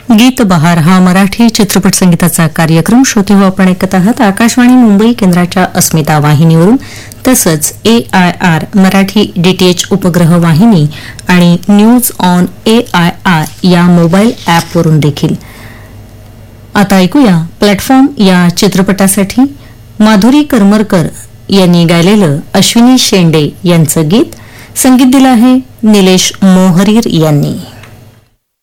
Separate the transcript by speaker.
Speaker 1: गीत बहार हा मराठी चित्रपट संगीताचा कार्यक्रम श्रोते हो आपण ऐकत आहात आकाशवाणी मुंबई केंद्राच्या अस्मिता वाहिनीवरून तसंच AIR मराठी DTH उपग्रह वाहिनी आणि न्यूज ऑन AIR या मोबाईल ॲपवरून देखील. आता ऐकूया प्लॅटफॉर्म या चित्रपटासाठी माधुरी करमरकर यांनी गायलेलं अश्विनी शेंडे यांचं गीत. संगीत दिलं आहे निलेश मोहरीर यांनी.